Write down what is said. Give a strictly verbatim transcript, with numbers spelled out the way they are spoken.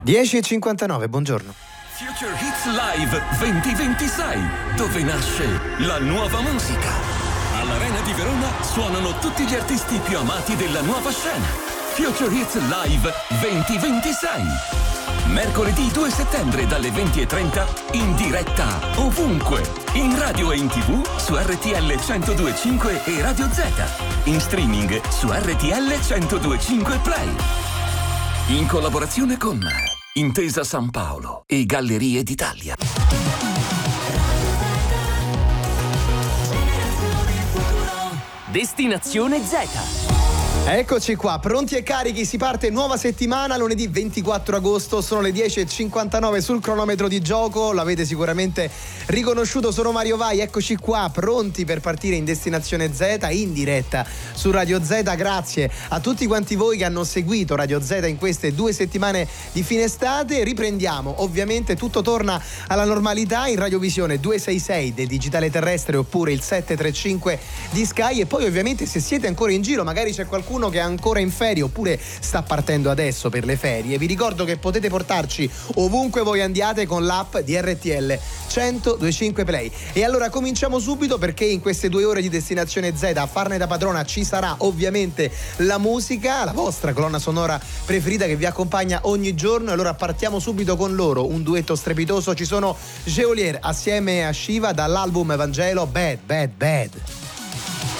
dieci e cinquantanove, buongiorno. Future Hits Live duemilaventisei, dove nasce la nuova musica. All'Arena di Verona suonano tutti gli artisti più amati della nuova scena. Future Hits Live duemilaventisei. Mercoledì due settembre dalle venti e trenta, in diretta ovunque, in radio e in tv su R T L centodue e cinque e Radio Z, in streaming su R T L centodue e cinque Play. In collaborazione con Intesa San Paolo e Gallerie d'Italia. Destinazione Z. Eccoci qua, pronti e carichi, si parte nuova settimana, lunedì ventiquattro agosto, sono le dieci e cinquantanove sul cronometro di gioco, l'avete sicuramente riconosciuto, sono Mario Vai, eccoci qua, pronti per partire in Destinazione Z, in diretta su Radio Z. Grazie a tutti quanti voi che hanno seguito Radio Z in queste due settimane di fine estate. Riprendiamo, ovviamente tutto torna alla normalità in radiovisione duecentosessantasei del digitale terrestre oppure il settecentotrentacinque di Sky, e poi ovviamente se siete ancora in giro, magari c'è qualcuno che è ancora in ferie oppure sta partendo adesso per le ferie, vi ricordo che potete portarci ovunque voi andiate con l'app di R T L centodue e cinque Play. E allora cominciamo subito, perché in queste due ore di Destinazione Z a farne da padrona ci sarà ovviamente la musica, la vostra colonna sonora preferita che vi accompagna ogni giorno. E allora partiamo subito con loro, un duetto strepitoso, ci sono Geolier assieme a Shiva dall'album Vangelo Bad Bad Bad.